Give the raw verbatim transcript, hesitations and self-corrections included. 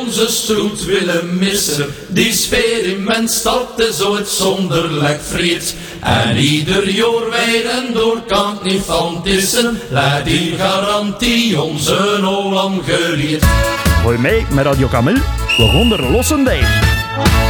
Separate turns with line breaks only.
Onze stoet willen missen, die sfeer in mijn stad is zo het zonderlijk vreed. En ieder jaar wijden door kan het niet van tissen, laat die garantie onze olam geleerd.
Gooi mee met Radio Camel, we gaan er lossen deeg.